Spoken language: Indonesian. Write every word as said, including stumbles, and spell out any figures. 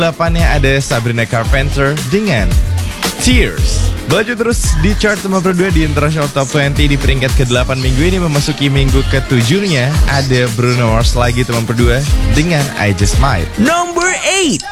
delapannya ada Sabrina Carpenter dengan Tears. Baju terus di chart nomor dua di International Top dua puluh di peringkat ke-delapan minggu ini. Memasuki minggu ke-tujuh-nya ada Bruno Mars lagi nomor dua dengan I Just Might. Number eight.